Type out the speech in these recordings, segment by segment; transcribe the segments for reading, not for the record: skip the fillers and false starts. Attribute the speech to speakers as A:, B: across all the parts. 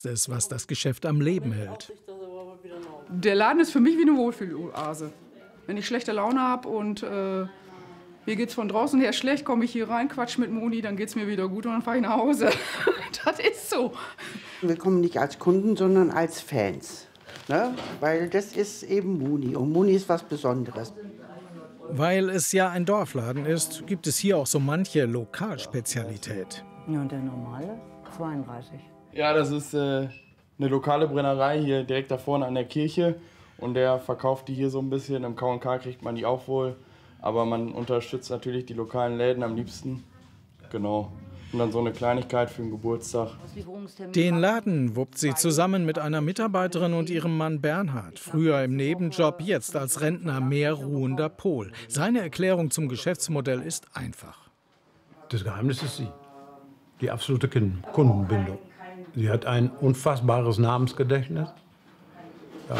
A: ist, was das Geschäft am Leben hält.
B: Der Laden ist für mich wie eine Wohlfühloase. Wenn ich schlechte Laune habe und mir geht's von draußen her schlecht, komme ich hier rein, quatsch mit Moni, dann geht's mir wieder gut und dann fahre ich nach Hause. Das ist so.
C: Wir kommen nicht als Kunden, sondern als Fans. Ne? Weil das ist eben Moni und Moni ist was Besonderes.
A: Weil es ja ein Dorfladen ist, gibt es hier auch so manche Lokalspezialität.
D: Ja, und der normale? 32.
E: Ja, das ist eine lokale Brennerei hier direkt da vorne an der Kirche. Und der verkauft die hier so ein bisschen. Im K&K kriegt man die auch wohl. Aber man unterstützt natürlich die lokalen Läden am liebsten. Genau. Und dann so eine Kleinigkeit für den Geburtstag.
A: Den Laden wuppt sie zusammen mit einer Mitarbeiterin und ihrem Mann Bernhard. Früher im Nebenjob, jetzt als Rentner mehr ruhender Pol. Seine Erklärung zum Geschäftsmodell ist einfach.
F: Das Geheimnis ist sie. Die absolute Kundenbindung. Sie hat ein unfassbares Namensgedächtnis. Da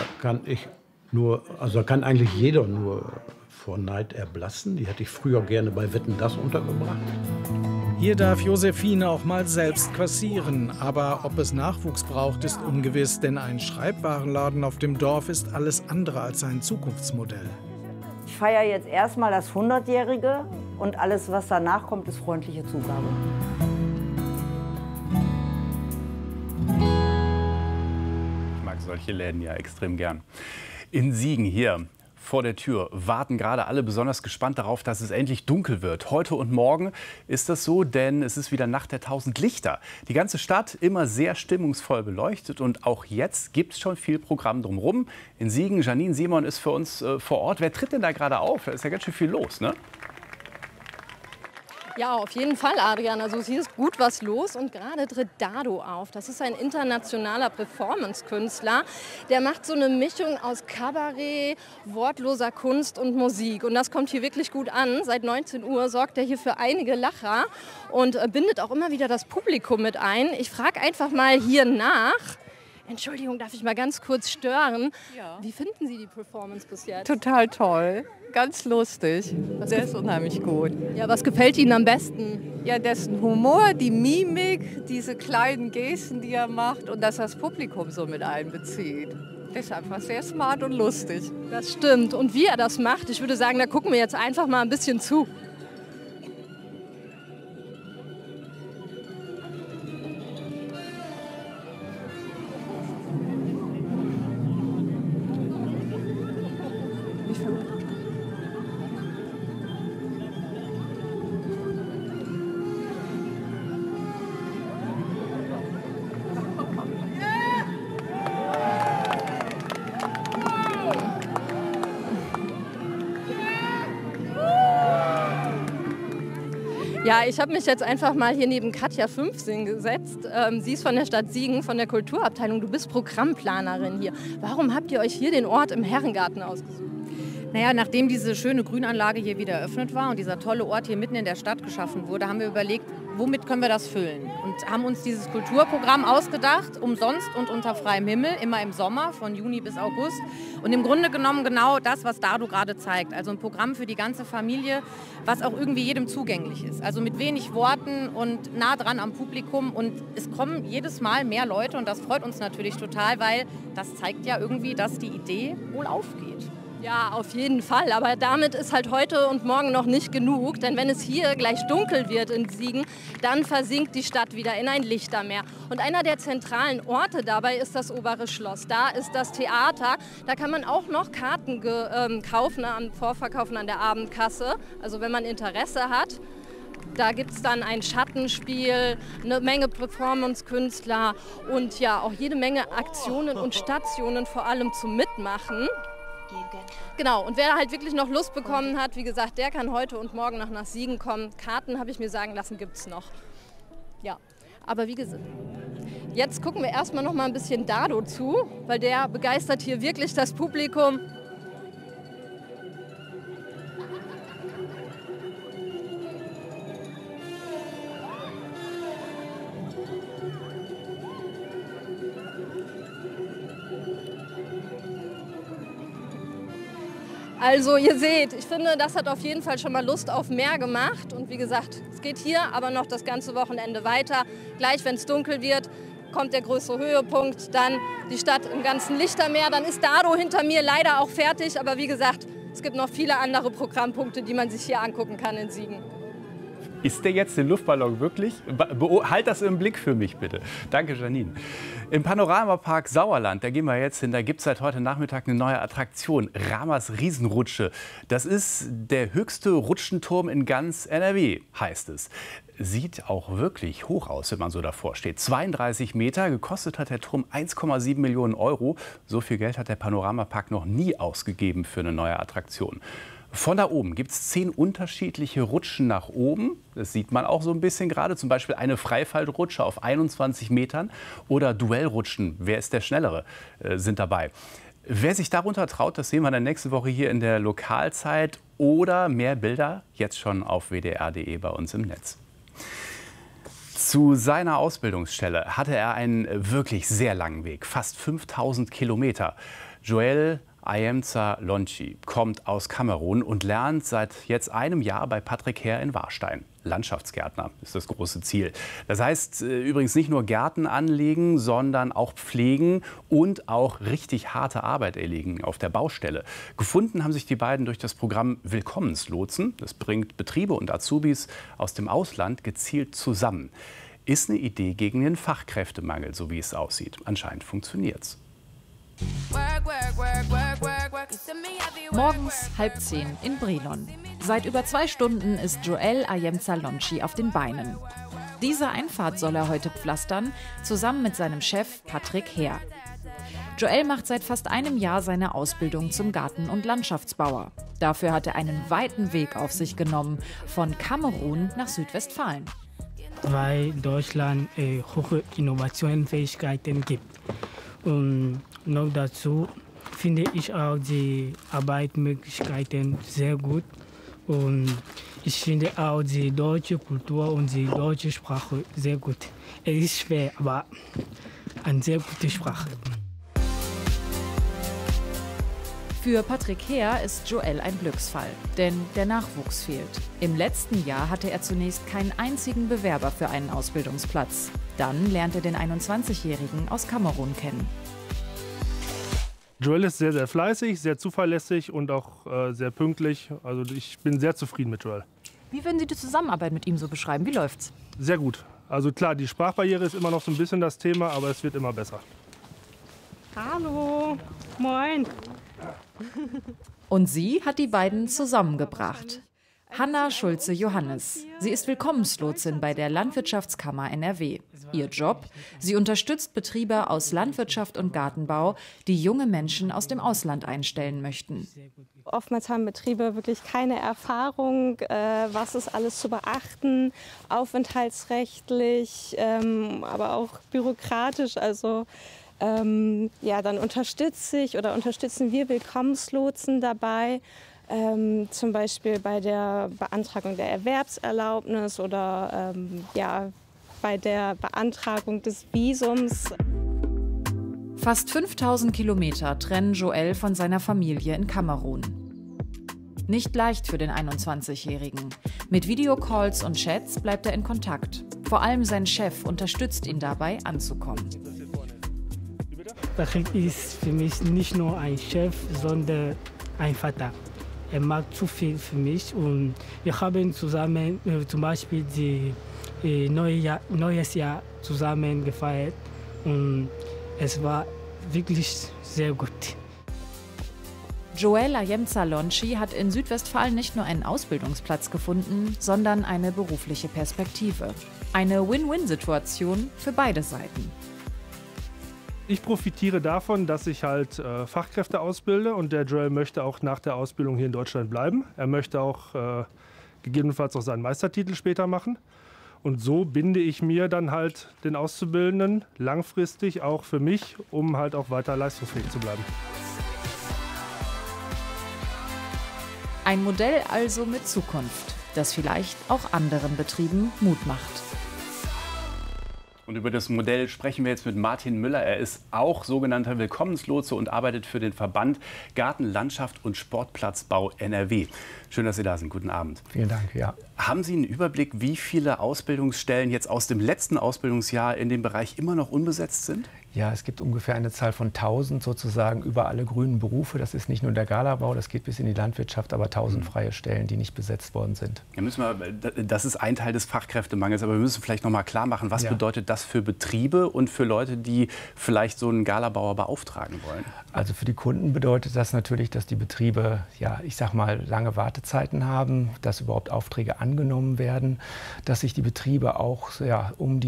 F: kann eigentlich jeder nur vor Neid erblassen. Die hätte ich früher gerne bei Wetten, das untergebracht.
A: Hier darf Josephine auch mal selbst kassieren. Aber ob es Nachwuchs braucht, ist ungewiss. Denn ein Schreibwarenladen auf dem Dorf ist alles andere als ein Zukunftsmodell.
D: Ich feiere jetzt erstmal das 100-Jährige und alles, was danach kommt, ist freundliche Zugabe.
G: Ich mag solche Läden ja extrem gern. In Siegen hier vor der Tür warten gerade alle besonders gespannt darauf, dass es endlich dunkel wird. Heute und morgen ist das so, denn es ist wieder Nacht der 1000 Lichter. Die ganze Stadt immer sehr stimmungsvoll beleuchtet und auch jetzt gibt es schon viel Programm drumherum. In Siegen, Janine Simon ist für uns vor Ort. Wer tritt denn da gerade auf? Da ist ja ganz schön viel los, ne?
H: Ja, auf jeden Fall, Adrian. Also hier ist gut was los und gerade tritt Dado auf. Das ist ein internationaler Performance-Künstler. Der macht so eine Mischung aus Kabarett, wortloser Kunst und Musik. Und das kommt hier wirklich gut an. Seit 19 Uhr sorgt er hier für einige Lacher und bindet auch immer wieder das Publikum mit ein. Ich frage einfach mal hier nach. Entschuldigung, darf ich mal ganz kurz stören?
I: Ja.
H: Wie finden Sie die Performance bis jetzt?
I: Total toll, ganz lustig. Der ist unheimlich gut.
H: Ja, was gefällt Ihnen am besten?
I: Ja, dessen Humor, die Mimik, diese kleinen Gesten, die er macht und dass er das Publikum so mit einbezieht. Das ist einfach sehr smart und lustig.
H: Das stimmt. Und wie er das macht, ich würde sagen, da gucken wir jetzt einfach mal ein bisschen zu. Ja, ich habe mich jetzt einfach mal hier neben Katja Fünfsing gesetzt. Sie ist von der Stadt Siegen, von der Kulturabteilung. Du bist Programmplanerin hier. Warum habt ihr euch hier den Ort im Herrengarten ausgesucht?
J: Naja, nachdem diese schöne Grünanlage hier wieder eröffnet war und dieser tolle Ort hier mitten in der Stadt geschaffen wurde, haben wir überlegt, womit können wir das füllen? Und haben uns dieses Kulturprogramm ausgedacht, umsonst und unter freiem Himmel, immer im Sommer, von Juni bis August. Und im Grunde genommen genau das, was Dado gerade zeigt. Also ein Programm für die ganze Familie, was auch irgendwie jedem zugänglich ist. Also mit wenig Worten und nah dran am Publikum. Und es kommen jedes Mal mehr Leute und das freut uns natürlich total, weil das zeigt ja irgendwie, dass die Idee wohl aufgeht.
H: Ja, auf jeden Fall. Aber damit ist halt heute und morgen noch nicht genug. Denn wenn es hier gleich dunkel wird in Siegen, dann versinkt die Stadt wieder in ein Lichtermeer. Und einer der zentralen Orte dabei ist das Obere Schloss. Da ist das Theater. Da kann man auch noch Karten kaufen, vorverkaufen an der Abendkasse. Also wenn man Interesse hat. Da gibt es dann ein Schattenspiel, eine Menge Performance-Künstler und ja auch jede Menge Aktionen und Stationen vor allem zum Mitmachen. Genau, und wer halt wirklich noch Lust bekommen hat, wie gesagt, der kann heute und morgen noch nach Siegen kommen. Karten, habe ich mir sagen lassen, gibt es noch. Ja, aber wie gesagt, jetzt gucken wir erstmal noch mal ein bisschen Dado zu, weil der begeistert hier wirklich das Publikum. Also ihr seht, ich finde, das hat auf jeden Fall schon mal Lust auf mehr gemacht. Und wie gesagt, es geht hier aber noch das ganze Wochenende weiter. Gleich, wenn es dunkel wird, kommt der größere Höhepunkt, dann die Stadt im ganzen Lichtermeer. Dann ist Dado hinter mir leider auch fertig, aber wie gesagt, es gibt noch viele andere Programmpunkte, die man sich hier angucken kann in Siegen.
G: Ist der jetzt den Luftballon wirklich? Halt das im Blick für mich, bitte. Danke, Janine. Im Panoramapark Sauerland, da gehen wir jetzt hin, da gibt es seit heute Nachmittag eine neue Attraktion, Ramas Riesenrutsche. Das ist der höchste Rutschenturm in ganz NRW, heißt es. Sieht auch wirklich hoch aus, wenn man so davor steht. 32 Meter, gekostet hat der Turm 1,7 Millionen Euro. So viel Geld hat der Panoramapark noch nie ausgegeben für eine neue Attraktion. Von da oben gibt es 10 unterschiedliche Rutschen nach oben. Das sieht man auch so ein bisschen gerade. Zum Beispiel eine Freifallrutsche auf 21 Metern oder Duellrutschen. Wer ist der Schnellere? Sind dabei. Wer sich darunter traut, das sehen wir dann nächste Woche hier in der Lokalzeit. Oder mehr Bilder jetzt schon auf wdr.de bei uns im Netz. Zu seiner Ausbildungsstelle hatte er einen wirklich sehr langen Weg, fast 5000 Kilometer. Joel Ayemza Lonchi kommt aus Kamerun und lernt seit jetzt einem Jahr bei Patrick Heer in Warstein. Landschaftsgärtner ist das große Ziel. Das heißt übrigens nicht nur Gärten anlegen, sondern auch pflegen und auch richtig harte Arbeit erlegen auf der Baustelle. Gefunden haben sich die beiden durch das Programm Willkommenslotsen. Das bringt Betriebe und Azubis aus dem Ausland gezielt zusammen. Ist eine Idee gegen den Fachkräftemangel, so wie es aussieht. Anscheinend funktioniert's.
K: Morgens 9:30 in Brilon. Seit über 2 Stunden ist Joel Ayemza Lonchi auf den Beinen. Diese Einfahrt soll er heute pflastern, zusammen mit seinem Chef Patrick Heer. Joel macht seit fast einem Jahr seine Ausbildung zum Garten- und Landschaftsbauer. Dafür hat er einen weiten Weg auf sich genommen, von Kamerun nach Südwestfalen.
L: Weil Deutschland hohe Innovationsfähigkeiten gibt. Und noch dazu finde ich auch die Arbeitsmöglichkeiten sehr gut. Und ich finde auch die deutsche Kultur und die deutsche Sprache sehr gut. Es ist schwer, aber eine sehr gute Sprache.
K: Für Patrick Heer ist Joel ein Glücksfall, denn der Nachwuchs fehlt. Im letzten Jahr hatte er zunächst keinen einzigen Bewerber für einen Ausbildungsplatz. Dann lernt er den 21-Jährigen aus Kamerun kennen.
M: Joel ist sehr, sehr fleißig, sehr zuverlässig und auch sehr pünktlich. Also ich bin sehr zufrieden mit Joel.
K: Wie würden Sie die Zusammenarbeit mit ihm so beschreiben? Wie läuft's?
M: Sehr gut. Also klar, die Sprachbarriere ist immer noch so ein bisschen das Thema, aber es wird immer besser.
L: Hallo, moin.
K: Und sie hat die beiden zusammengebracht. Hanna Schulze-Johannes. Sie ist Willkommenslotsin bei der Landwirtschaftskammer NRW. Ihr Job? Sie unterstützt Betriebe aus Landwirtschaft und Gartenbau, die junge Menschen aus dem Ausland einstellen möchten.
N: Oftmals haben Betriebe wirklich keine Erfahrung, was ist alles zu beachten, aufenthaltsrechtlich, aber auch bürokratisch. Also ja, dann unterstützen wir Willkommenslotsen dabei. Zum Beispiel bei der Beantragung der Erwerbserlaubnis oder ja, bei der Beantragung des Visums.
K: Fast 5000 Kilometer trennen Joel von seiner Familie in Kamerun. Nicht leicht für den 21-Jährigen. Mit Videocalls und Chats bleibt er in Kontakt. Vor allem sein Chef unterstützt ihn dabei, anzukommen.
L: Patrick ist für mich nicht nur ein Chef, sondern ein Vater. Er macht zu viel für mich und wir haben zusammen zum Beispiel das neues Jahr zusammen gefeiert und es war wirklich sehr gut.
K: Joel Ayemza Lonchi hat in Südwestfalen nicht nur einen Ausbildungsplatz gefunden, sondern eine berufliche Perspektive. Eine Win-Win-Situation für beide Seiten.
M: Ich profitiere davon, dass ich halt Fachkräfte ausbilde und der Joel möchte auch nach der Ausbildung hier in Deutschland bleiben. Er möchte auch gegebenenfalls auch seinen Meistertitel später machen. Und so binde ich mir dann halt den Auszubildenden langfristig auch für mich, um halt auch weiter leistungsfähig zu bleiben.
K: Ein Modell also mit Zukunft, das vielleicht auch anderen Betrieben Mut macht.
G: Und über das Modell sprechen wir jetzt mit Martin Müller. Er ist auch sogenannter Willkommenslotse und arbeitet für den Verband Garten, Landschaft und Sportplatzbau NRW. Schön, dass Sie da sind. Guten Abend.
O: Vielen Dank. Ja.
G: Haben Sie einen Überblick, wie viele Ausbildungsstellen jetzt aus dem letzten Ausbildungsjahr in dem Bereich immer noch unbesetzt sind?
O: Ja, es gibt ungefähr eine Zahl von 1000 sozusagen über alle grünen Berufe. Das ist nicht nur der Galabau, das geht bis in die Landwirtschaft, aber 1000 freie Stellen, die nicht besetzt worden sind.
G: Ja, das ist ein Teil des Fachkräftemangels, aber wir müssen vielleicht noch mal klar machen, was bedeutet das für Betriebe und für Leute, die vielleicht so einen Galabauer beauftragen wollen?
O: Also für die Kunden bedeutet das natürlich, dass die Betriebe, ja, ich sag mal, lange Wartezeiten haben, dass überhaupt Aufträge angenommen werden, dass sich die Betriebe auch um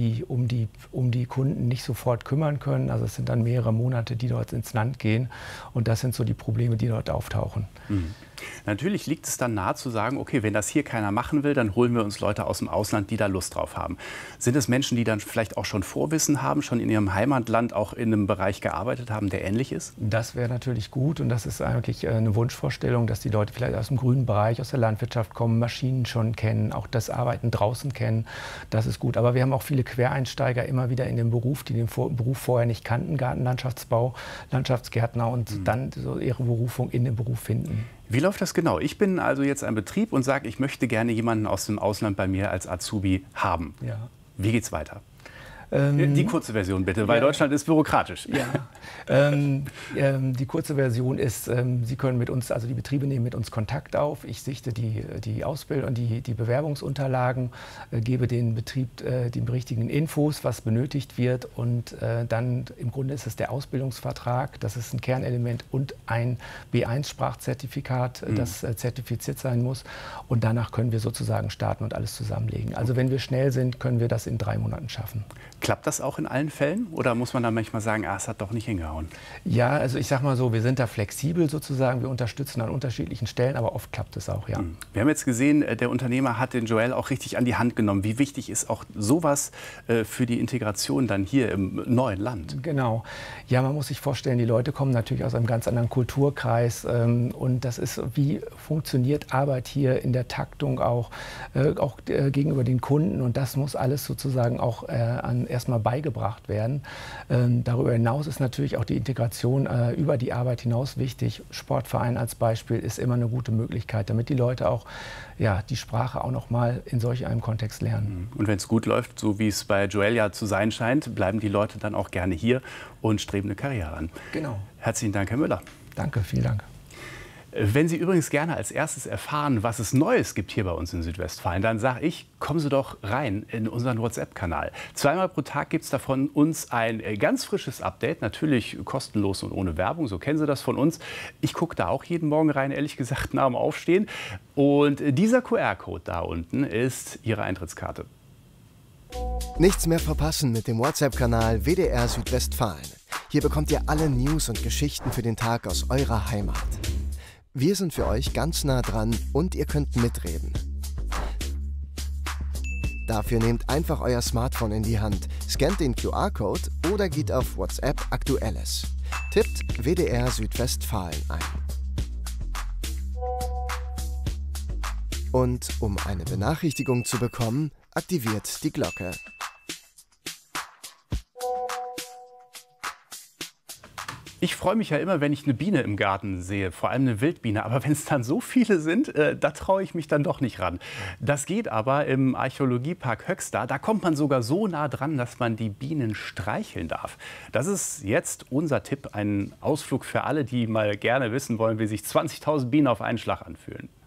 O: die Kunden nicht sofort kümmern können. Also es sind dann mehrere Monate, die dort ins Land gehen. Und das sind so die Probleme, die dort auftauchen.
G: Mhm. Natürlich liegt es dann nahe zu sagen, okay, wenn das hier keiner machen will, dann holen wir uns Leute aus dem Ausland, die da Lust drauf haben. Sind es Menschen, die dann vielleicht auch schon Vorwissen haben, schon in ihrem Heimatland auch in einem Bereich gearbeitet haben, der ähnlich ist?
O: Das wäre natürlich gut und das ist eigentlich eine Wunschvorstellung, dass die Leute vielleicht aus dem grünen Bereich, aus der Landwirtschaft kommen, Maschinen schon kennen, auch das Arbeiten draußen kennen. Das ist gut. Aber wir haben auch viele Quereinsteiger immer wieder in den Beruf, die den Beruf vorher nicht kannten, Gartenlandschaftsbau, Landschaftsgärtner und dann so ihre Berufung in dem Beruf finden.
G: Wie läuft das genau? Ich bin also jetzt ein Betrieb und sage, ich möchte gerne jemanden aus dem Ausland bei mir als Azubi haben.
O: Ja.
G: Wie geht's weiter? Die kurze Version bitte, weil Deutschland ist bürokratisch.
O: Ja. Die kurze Version ist, Sie können mit uns, also die Betriebe nehmen mit uns Kontakt auf. Ich sichte die Ausbildung und die Bewerbungsunterlagen, gebe den Betrieb die richtigen Infos, was benötigt wird. Und dann im Grunde ist es der Ausbildungsvertrag, das ist ein Kernelement und ein B1-Sprachzertifikat, das zertifiziert sein muss. Und danach können wir sozusagen starten und alles zusammenlegen. Also wenn wir schnell sind, können wir das in 3 Monaten schaffen.
G: Klappt das auch in allen Fällen oder muss man dann manchmal sagen, es hat doch nicht hingehauen?
O: Ja, also ich sag mal so, wir sind da flexibel sozusagen, wir unterstützen an unterschiedlichen Stellen, aber oft klappt es auch, ja.
G: Wir haben jetzt gesehen, der Unternehmer hat den Joel auch richtig an die Hand genommen. Wie wichtig ist auch sowas für die Integration dann hier im neuen Land?
O: Genau. Ja, man muss sich vorstellen, die Leute kommen natürlich aus einem ganz anderen Kulturkreis und das ist, wie funktioniert Arbeit hier in der Taktung auch gegenüber den Kunden und das muss alles sozusagen auch erstmal beigebracht werden. Darüber hinaus ist natürlich auch die Integration über die Arbeit hinaus wichtig. Sportverein als Beispiel ist immer eine gute Möglichkeit, damit die Leute auch die Sprache auch noch mal in solch einem Kontext lernen.
G: Und wenn es gut läuft, so wie es bei Joel ja zu sein scheint, bleiben die Leute dann auch gerne hier und streben eine Karriere an.
O: Genau.
G: Herzlichen Dank, Herr Müller.
O: Danke, vielen Dank.
G: Wenn Sie übrigens gerne als erstes erfahren, was es Neues gibt hier bei uns in Südwestfalen, dann sage ich, kommen Sie doch rein in unseren WhatsApp-Kanal. 2-mal pro Tag gibt es da von uns ein ganz frisches Update, natürlich kostenlos und ohne Werbung, so kennen Sie das von uns. Ich gucke da auch jeden Morgen rein, ehrlich gesagt, nach dem Aufstehen. Und dieser QR-Code da unten ist Ihre Eintrittskarte.
P: Nichts mehr verpassen mit dem WhatsApp-Kanal WDR Südwestfalen. Hier bekommt ihr alle News und Geschichten für den Tag aus eurer Heimat. Wir sind für euch ganz nah dran und ihr könnt mitreden. Dafür nehmt einfach euer Smartphone in die Hand, scannt den QR-Code oder geht auf WhatsApp Aktuelles. Tippt WDR Südwestfalen ein. Und um eine Benachrichtigung zu bekommen, aktiviert die Glocke.
G: Ich freue mich ja immer, wenn ich eine Biene im Garten sehe, vor allem eine Wildbiene. Aber wenn es dann so viele sind, da traue ich mich dann doch nicht ran. Das geht aber im Archäologiepark Höxter. Da kommt man sogar so nah dran, dass man die Bienen streicheln darf. Das ist jetzt unser Tipp, ein Ausflug für alle, die mal gerne wissen wollen, wie sich 20.000 Bienen auf einen Schlag anfühlen.